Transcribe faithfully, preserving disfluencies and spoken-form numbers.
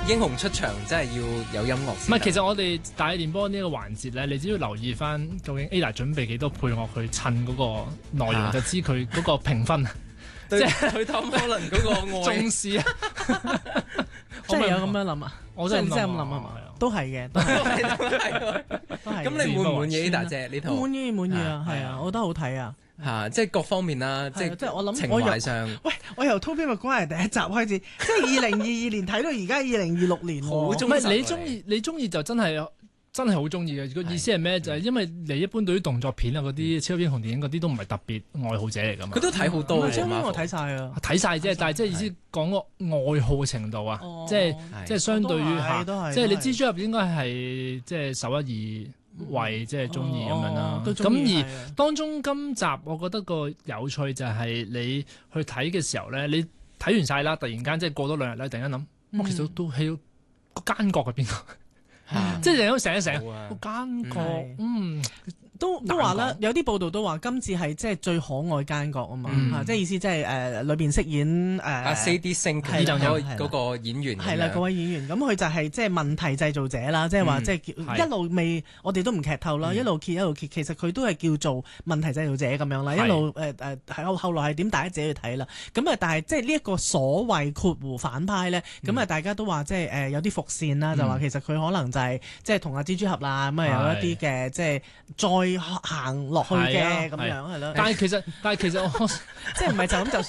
英雄出場真係要有音樂先。 唔係，其實我哋大氣電波呢個環節咧，你只要留意翻究竟 Ada 準備幾多配樂去襯嗰個內容，啊、就知佢嗰個評分。 即係對 Tom Holland 嗰個愛重視啊！ 真係有咁樣諗啊！ 我真係真係咁諗啊嘛，都係嘅，都係都係。 咁你滿唔滿意 Ada 姐呢套？ 滿意滿意啊，係啊，我覺得好睇啊！ 嚇，即係各方面啦，即係即係我諗情懷上。 喂，我由 Tobey Maguire 第一集開始，即係二零二二年睇到而家二零二六年， 好中意。 唔係你中意，你中意就真係。真係好中意嘅，個意思係咩？就係因為你一般對於動作片啊嗰啲超級英雄電影嗰啲都唔係特別愛好者嚟㗎嘛。 佢都睇好多嘅， 超級英雄我睇晒啊， 睇晒啫。但係即係意思講個愛好程度啊，即係即係相對於嚇，即係你蜘蛛俠應該係即係首一二位即係中意咁樣啦。咁而當中今集我覺得個有趣就係你去睇嘅時候咧，你睇完晒啦，突然間即係過多兩日咧，突然間諗，我其實都喺個奸角喺邊度？嗯、即係成日醒一醒，個奸角，嗯， 都都話啦，有啲報道都話今次係即係最可愛奸角啊嘛，嗯啊、即係意思即係誒裏邊飾演誒阿 Sadie Sink 嗰個演員， 係啦嗰位演員，咁佢就係即係問題製造者啦，即係話即係一路未，我哋都唔劇透啦，一路揭一路揭，其實佢都係叫做問題製造者咁樣啦，一路誒誒係後後來係點，大家自己去睇啦。咁啊，但係即係呢一個所謂括弧反派咧，咁啊大家都話即係誒有啲伏線啦，就話其實佢可能就係即係同阿蜘蛛俠啦，咁啊有一啲嘅即係再行落去嘅咁樣係咯。 但係其實但係其實我即係唔係就咁就。